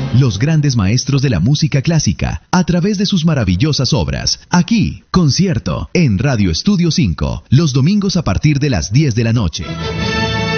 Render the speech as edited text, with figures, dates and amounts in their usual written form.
Los grandes maestros de la música clásica, a través de sus maravillosas obras. Aquí, concierto, en Radio Estudio 5, los domingos a partir de las 10 de la noche.